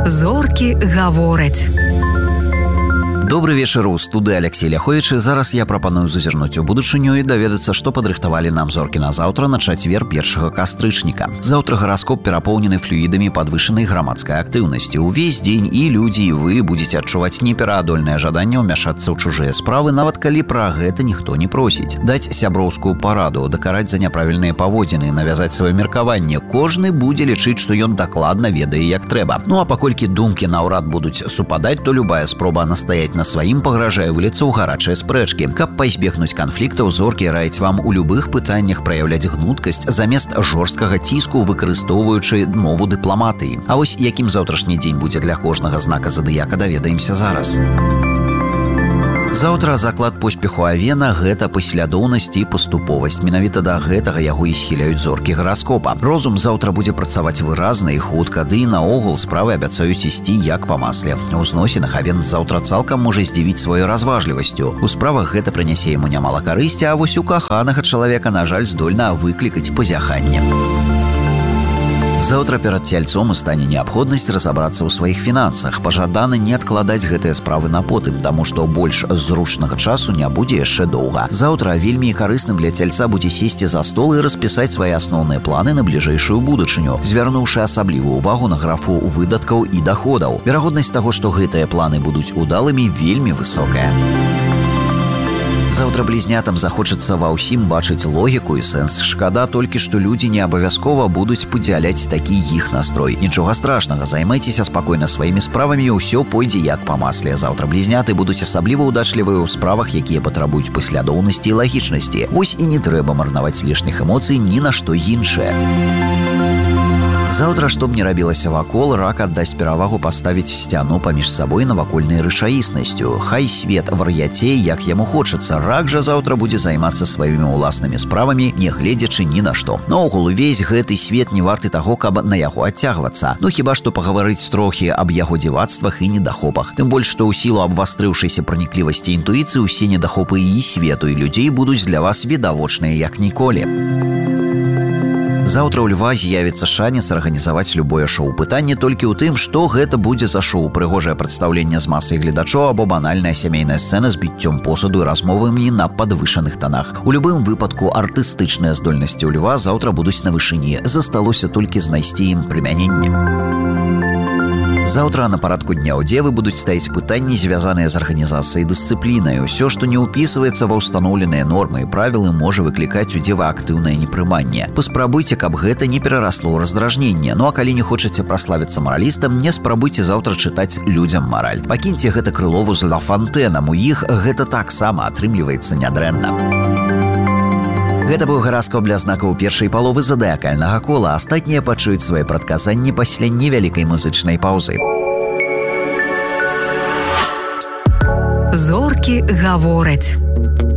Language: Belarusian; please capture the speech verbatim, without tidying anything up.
Зоркі гавораць. Добрый вечер, у студыі Алексей Ляхович. Зараз я прапаную зазірнуць у будучыню і даведацца, што падрыхтавалі нам зоркі на заўтра, на чацвер першага кастрычніка. Заўтра гараскоп перапоўнены флюідамі падвышанай грамадскай актыўнасці. Увесь дзень і людзі, і вы будзеце адчуваць непераадольнае жаданне ўмяшацца ў чужыя справы, нават калі пра гэта ніхто не просіць. Даць сяброўскую параду, дакараць за няправільныя паводзіны, навязаць сваё меркаванне. Кожны будзе лічыць, што ён дакладна ведае, як трэба. Ну а паколькі думкі наўрад будуць супадаць, то любая спроба настаяць на сваім пагражае выліцца ў гарачыя спрэчкі. Каб пазбегнуць канфліктаў, зоркі раяць вам у любых пытаннях праяўляць гнуткасць замест жорсткага ціску, выкарыстоўваючы мову дыпламатыі. А вось якім заўтрашні дзень будзе для кожнага знака задыяка, даведаемся зараз. Заўтра заклад поспеху авена – гэта паслядоўнасць і паступовасць. Менавіта да гэтага яго і схіляюць зоркі гараскопа. Розум заўтра будзе працаваць выразна і хутка, ды і наогул справы абяцаюць ісці як па масле. У зносінах авен заўтра цалкам можа здзівіць сваёй разважлівасцю. У справах гэта прынясе яму нямала карысці, а вось у каханага чалавека, на жаль, здольна выклікаць пазяханне. Заўтра перад цельцом стане неабходнасць разабрацца ў сваіх фінансах. Пажадана не адкладаць гэтыя справы на потым, таму што больш зручнага часу не будзе яшчэ доўга. Заўтра вельмі карысным для цельца будзе сесці за стол і распісаць свае асноўныя планы на бліжэйшую будучыню, звярнуўшы асаблівую ўвагу на графу выдаткаў і даходаў. Верагоднасць таго, што гэтыя планы будуць удалымі, вельмі высокая. Заўтра блізнятам захочацца ва ўсім бачыць логіку і сэнс. Шкада толькі, што людзі не абавязкова будуць падзяляць такі іх настрой. Нічога страшнага, займайцеся спакойна сваімі справамі, і ўсё пойдзе як па масле. Заўтра блізняты будуць асабліва ўдачлівыя ў справах, якія патрабуюць паслядоўнасці і лагічнасці. Вось і не трэба марнаваць лішніх эмоцый ні на што іншае. Заўтра, што б не рабілася вакол, рак аддасць перавагу паставіць сцяну паміж сабой навакольнай рэчаіснасцю. Хай свет вар'яцей, як яму хочацца. Рак жа заўтра будзе займацца сваімі ўласнымі справамі, не гледзячы ні на што. Наогул, увесь гэты свет не варты таго, каб на яго адцягвацца. Ну хіба што пагаварыць трохі аб яго дзівацтвах і недахопах. Тым больш, што ў сілу абвастрыўшайся праніклівасці інтуіцыі ўсе недахопы і свету, і людзей будуць для вас відавочныя як ніколі. Заўтра ў Льва з'явіцца шанец арганізаваць любое шоу. Пытанне толькі ў тым, што гэта будзе за шоу. Прыгожае прадстаўленне з масай гледачоў або банальная сямейная сцэна з біццём посуду і размовамі на падвышаных танах. У любым выпадку артыстычныя здольнасці ў Льва заўтра будуць на вышыні. Засталося толькі знайсці ім прымяненне. Заўтра на парадку дня ў Дзевы будуць стаіць пытанні, звязаныя з арганізацыяй дысцыплінай. Усё, што не ўпісваецца ва ўстаноўленыя нормы і правілы, можа выклікаць у Дзевы актыўнае непрыманне. Паспрабуйце, каб гэта не перарасло ў раздражненне. Ну а калі не хочаце праславіцца маралістам, не спрабуйце заўтра чытаць людзям мараль. Пакіньце гэта крылову з Ла Фантэнам. У іх гэта таксама атрымліваецца нядрэнна. Гэта быў гараскоп для знакаў першай паловы задыякальнага кола. Астатнія пачуюць свае прадказанні пасля невялікай музычнай паўзы. Зоркі гавораць.